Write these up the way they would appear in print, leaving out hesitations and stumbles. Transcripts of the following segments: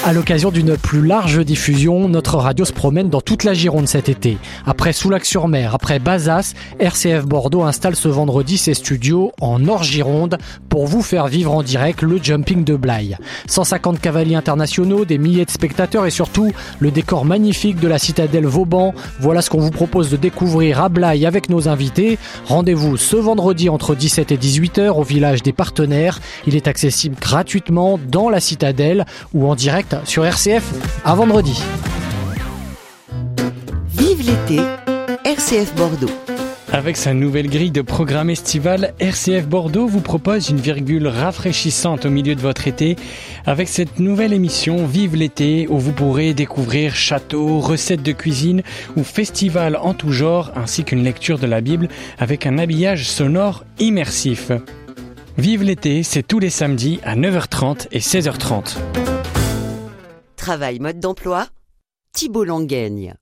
À l'occasion d'une plus large diffusion, notre radio se promène dans toute la Gironde cet été. Après Soulac-sur-Mer, après Bazas, RCF Bordeaux installe ce vendredi ses studios en Nord-Gironde pour vous faire vivre en direct le jumping de Blaye. 150 cavaliers internationaux, des milliers de spectateurs et surtout le décor magnifique de la citadelle Vauban. Voilà ce qu'on vous propose de découvrir à Blaye avec nos invités. Rendez-vous ce vendredi entre 17 et 18h au village des Partenaires. Il est accessible gratuitement dans la citadelle ou en direct sur RCF à vendredi. Vive l'été, RCF Bordeaux. Avec sa nouvelle grille de programme estival, RCF Bordeaux vous propose une virgule rafraîchissante au milieu de votre été avec cette nouvelle émission Vive l'été où vous pourrez découvrir châteaux, recettes de cuisine ou festivals en tout genre ainsi qu'une lecture de la Bible avec un habillage sonore immersif. Vive l'été, c'est tous les samedis à 9h30 et 16h30. Travail mode d'emploi, Thibault Langaigne.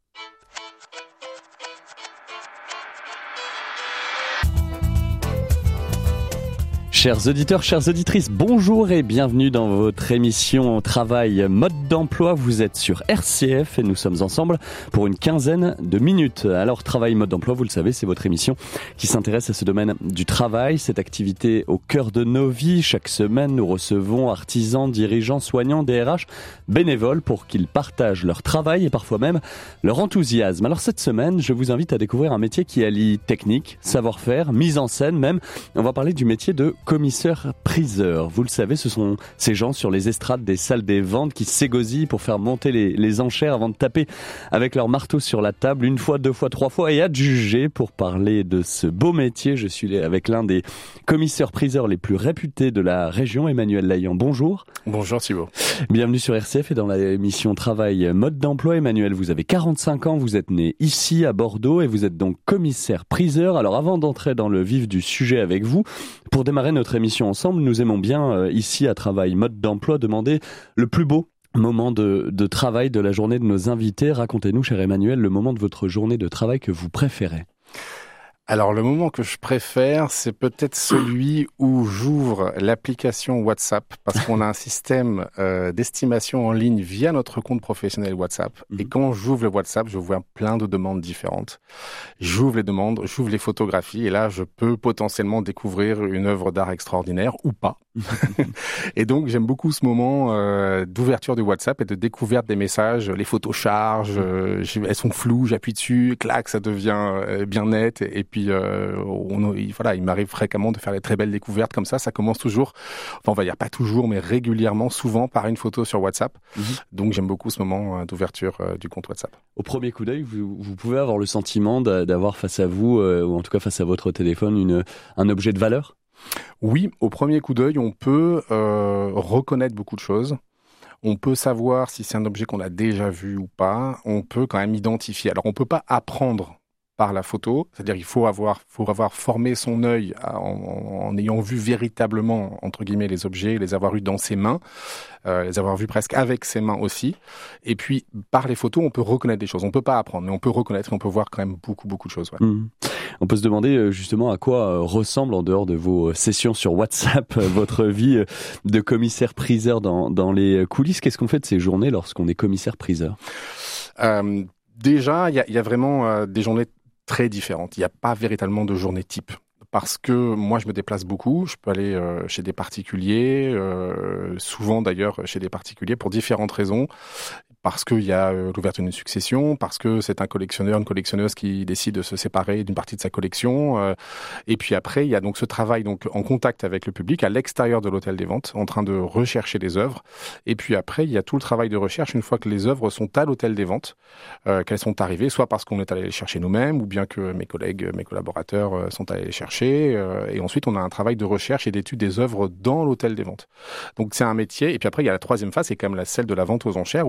Chers auditeurs, chères auditrices, bonjour et bienvenue dans votre émission Travail mode d'emploi. Vous êtes sur RCF et nous sommes ensemble pour une quinzaine de minutes. Alors Travail mode d'emploi, vous le savez, c'est votre émission qui s'intéresse à ce domaine du travail, cette activité au cœur de nos vies. Chaque semaine, nous recevons artisans, dirigeants, soignants, DRH, bénévoles pour qu'ils partagent leur travail et parfois même leur enthousiasme. Alors cette semaine, je vous invite à découvrir un métier qui allie technique, savoir-faire, mise en scène même. On va parler du métier de commissaire-priseur. Vous le savez, ce sont ces gens sur les estrades des salles des ventes qui s'égosillent pour faire monter les enchères avant de taper avec leur marteau sur la table une fois, deux fois, trois fois et adjuger. Pour parler de ce beau métier, je suis avec l'un des commissaires-priseurs les plus réputés de la région, Emmanuel Laillan. Bonjour. Bonjour Thibault. Bienvenue sur RCF et dans l'émission Travail mode d'emploi. Emmanuel, vous avez 45 ans, vous êtes né ici à Bordeaux et vous êtes donc commissaire-priseur. Alors avant d'entrer dans le vif du sujet avec vous, pour démarrer notre émission ensemble, nous aimons bien ici à Travail mode d'emploi demander le plus beau moment de travail de la journée de nos invités. Racontez-nous, cher Emmanuel, le moment de votre journée de travail que vous préférez. Alors le moment que je préfère, c'est peut-être celui où j'ouvre l'application WhatsApp parce qu'on a un système d'estimation en ligne via notre compte professionnel WhatsApp. Et quand j'ouvre le WhatsApp, je vois plein de demandes différentes. J'ouvre les demandes, j'ouvre les photographies et là, je peux potentiellement découvrir une œuvre d'art extraordinaire ou pas. Et donc j'aime beaucoup ce moment d'ouverture du WhatsApp et de découverte des messages. Les photos chargent, elles sont floues, j'appuie dessus, clac, ça devient bien net. Et puis il m'arrive fréquemment de faire des très belles découvertes comme ça. Ça commence toujours, enfin on va dire pas toujours, mais régulièrement, souvent par une photo sur WhatsApp. Donc j'aime beaucoup ce moment d'ouverture du compte WhatsApp. Au premier coup d'œil, vous pouvez avoir le sentiment d'avoir face à vous, ou en tout cas face à votre téléphone, un objet de valeur ? Oui, au premier coup d'œil, on peut reconnaître beaucoup de choses. On peut savoir si c'est un objet qu'on a déjà vu ou pas. On peut quand même identifier. Alors, on peut pas apprendre par la photo, c'est-à-dire qu'il faut avoir formé son œil en ayant vu véritablement, entre guillemets, les objets, les avoir eus dans ses mains, les avoir vus presque avec ses mains aussi. Et puis, par les photos, on peut reconnaître des choses. On peut pas apprendre, mais on peut reconnaître et on peut voir quand même beaucoup, beaucoup de choses. Ouais. On peut se demander justement à quoi ressemble, en dehors de vos sessions sur WhatsApp, votre vie de commissaire-priseur dans les coulisses. Qu'est-ce qu'on fait de ces journées lorsqu'on est commissaire-priseur ? Déjà, il y a vraiment des journées très différentes. Il n'y a pas véritablement de journée type. Parce que moi, je me déplace beaucoup. Je peux aller chez des particuliers, souvent d'ailleurs chez des particuliers pour différentes raisons. Parce qu'il y a l'ouverture d'une succession, parce que c'est un collectionneur, une collectionneuse qui décide de se séparer d'une partie de sa collection. Et puis après, il y a donc ce travail donc en contact avec le public, à l'extérieur de l'hôtel des ventes, en train de rechercher des œuvres. Et puis après, il y a tout le travail de recherche une fois que les œuvres sont à l'hôtel des ventes, qu'elles sont arrivées, soit parce qu'on est allé les chercher nous-mêmes, ou bien que mes collègues, mes collaborateurs sont allés les chercher. Et ensuite, on a un travail de recherche et d'étude des œuvres dans l'hôtel des ventes. Donc c'est un métier. Et puis après, il y a la troisième phase, c'est quand même celle de la vente aux enchères, où là, c'est vraiment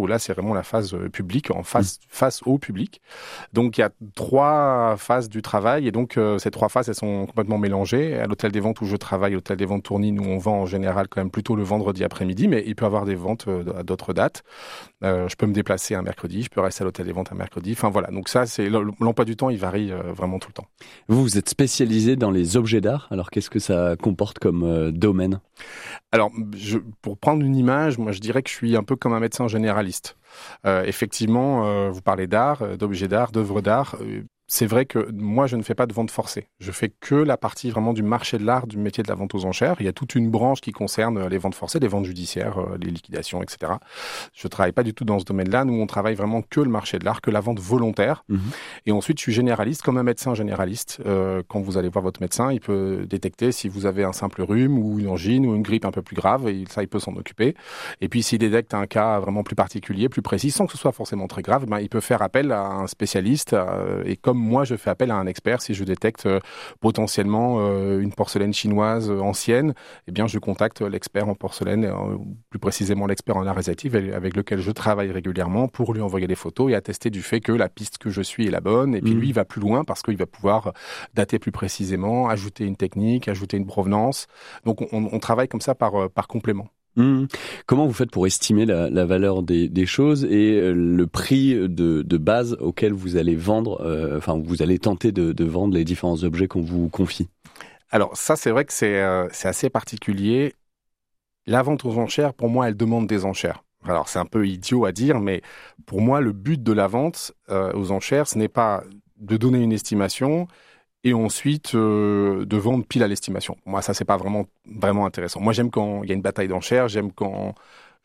évidemment la phase publique, face au public. Donc il y a 3 phases du travail et donc ces 3 phases elles sont complètement mélangées. À l'hôtel des ventes où je travaille, l'hôtel des ventes Tourny, nous on vend en général quand même plutôt le vendredi après-midi, mais il peut y avoir des ventes à d'autres dates. Je peux me déplacer un mercredi, je peux rester à l'hôtel des ventes un mercredi. Enfin voilà, donc ça c'est l'emploi du temps, il varie vraiment tout le temps. Vous êtes spécialisé dans les objets d'art, alors qu'est-ce que ça comporte comme domaine ? Alors, pour prendre une image, moi je dirais que je suis un peu comme un médecin généraliste. Effectivement, vous parlez d'art, d'objets d'art, d'œuvres d'art. C'est vrai que moi, je ne fais pas de vente forcée. Je fais que la partie vraiment du marché de l'art, du métier de la vente aux enchères. Il y a toute une branche qui concerne les ventes forcées, les ventes judiciaires, les liquidations, etc. Je travaille pas du tout dans ce domaine-là. Nous, on travaille vraiment que le marché de l'art, que la vente volontaire. Mmh. Et ensuite, je suis généraliste, comme un médecin généraliste. Quand vous allez voir votre médecin, il peut détecter si vous avez un simple rhume ou une angine ou une grippe un peu plus grave. Et ça, il peut s'en occuper. Et puis, s'il détecte un cas vraiment plus particulier, plus précis, sans que ce soit forcément très grave, il peut faire appel à un spécialiste. Et comme moi, je fais appel à un expert. Si je détecte potentiellement une porcelaine chinoise ancienne, eh bien, je contacte l'expert en porcelaine, plus précisément l'expert en art asiatique avec lequel je travaille régulièrement pour lui envoyer des photos et attester du fait que la piste que je suis est la bonne. Et puis lui, il va plus loin parce qu'il va pouvoir dater plus précisément, ajouter une technique, ajouter une provenance. Donc, on travaille comme ça par complément. Comment vous faites pour estimer la valeur des choses et le prix de base auquel vous allez vendre, vous allez tenter de vendre les différents objets qu'on vous confie ? Alors ça, c'est vrai que c'est assez particulier. La vente aux enchères, pour moi, elle demande des enchères. Alors c'est un peu idiot à dire, mais pour moi, le but de la vente aux enchères, ce n'est pas de donner une estimation et ensuite de vendre pile à l'estimation. Moi, ça, c'est pas vraiment intéressant. Moi, j'aime quand il y a une bataille d'enchères, j'aime quand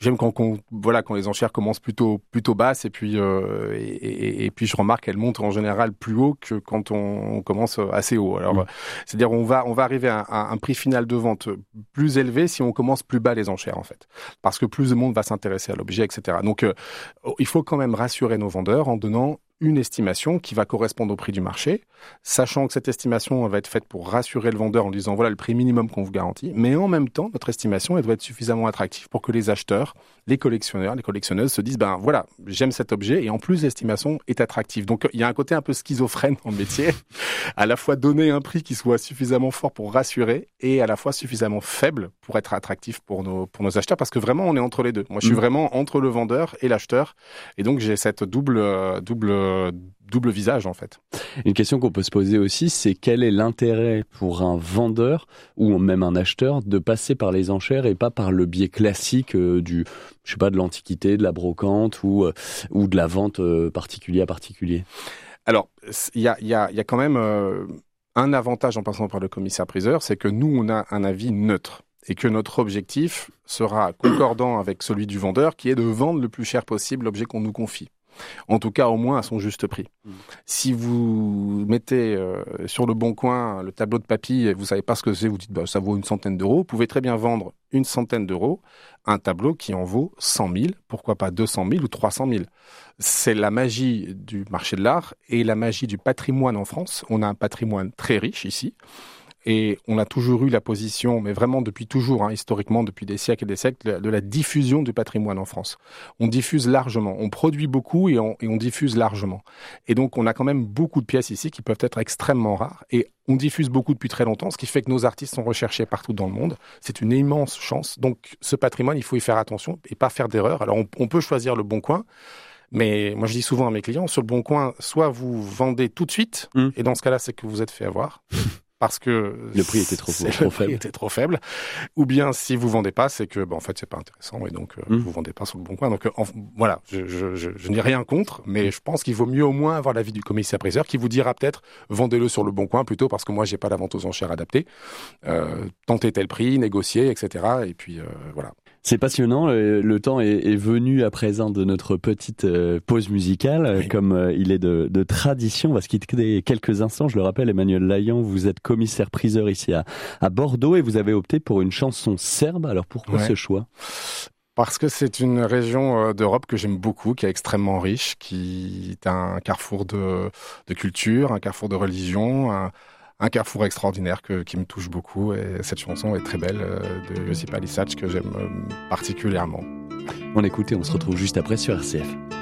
les enchères commencent plutôt basses et puis je remarque qu'elles montent en général plus haut que quand on commence assez haut. Alors, c'est-à-dire on va arriver à un prix final de vente plus élevé si on commence plus bas les enchères, en fait. Parce que plus de monde va s'intéresser à l'objet, etc. Donc, il faut quand même rassurer nos vendeurs en donnant une estimation qui va correspondre au prix du marché, sachant que cette estimation va être faite pour rassurer le vendeur en disant voilà le prix minimum qu'on vous garantit, mais en même temps, notre estimation, elle doit être suffisamment attractive pour que les acheteurs, les collectionneurs, les collectionneuses se disent voilà, j'aime cet objet et en plus l'estimation est attractive. Donc il y a un côté un peu schizophrène dans le métier, à la fois donner un prix qui soit suffisamment fort pour rassurer et à la fois suffisamment faible pour être attractif pour nos acheteurs, parce que vraiment on est entre les deux. Moi je suis vraiment entre le vendeur et l'acheteur et donc j'ai cette double visage, en fait. Une question qu'on peut se poser aussi, c'est quel est l'intérêt pour un vendeur ou même un acheteur de passer par les enchères et pas par le biais classique de l'antiquité, de la brocante ou de la vente particulier à particulier? Alors, il y a quand même un avantage en passant par le commissaire-priseur, c'est que nous, on a un avis neutre et que notre objectif sera concordant avec celui du vendeur qui est de vendre le plus cher possible l'objet qu'on nous confie. En tout cas, au moins à son juste prix. Si vous mettez sur le bon coin le tableau de papy et vous savez pas ce que c'est, vous dites ça vaut 100 €, vous pouvez très bien vendre 100 € un tableau qui en vaut 100 000, pourquoi pas 200 000 ou 300 000. C'est la magie du marché de l'art et la magie du patrimoine en France. On a un patrimoine très riche ici. Et on a toujours eu la position, mais vraiment depuis toujours, historiquement, depuis des siècles et des siècles, de la diffusion du patrimoine en France. On diffuse largement, on produit beaucoup et on diffuse largement. Et donc, on a quand même beaucoup de pièces ici qui peuvent être extrêmement rares. Et on diffuse beaucoup depuis très longtemps, ce qui fait que nos artistes sont recherchés partout dans le monde. C'est une immense chance. Donc, ce patrimoine, il faut y faire attention et pas faire d'erreur. Alors, on peut choisir le bon coin. Mais moi, je dis souvent à mes clients, sur le bon coin, soit vous vendez tout de suite, et dans ce cas-là, c'est que vous êtes fait avoir. Parce que le prix était trop faible. Ou bien si vous vendez pas, c'est que en fait c'est pas intéressant et donc vous vendez pas sur le bon coin. Donc voilà, je n'ai rien contre, mais je pense qu'il vaut mieux au moins avoir l'avis du commissaire-priseur qui vous dira peut-être vendez-le sur le bon coin plutôt parce que moi j'ai pas la vente aux enchères adaptée. Tentez tel prix, négociez, etc. Et puis voilà. C'est passionnant, le temps est venu à présent de notre petite pause musicale, oui. Comme il est de tradition. On va se quitter quelques instants. Je le rappelle, Emmanuel Laillant, vous êtes commissaire-priseur ici à Bordeaux et vous avez opté pour une chanson serbe. Alors pourquoi ce choix ? Parce que c'est une région d'Europe que j'aime beaucoup, qui est extrêmement riche, qui est un carrefour de culture, un carrefour de religion, un carrefour extraordinaire qui me touche beaucoup et cette chanson est très belle de Josipa Lisac que j'aime particulièrement. On écoute et on se retrouve juste après sur RCF.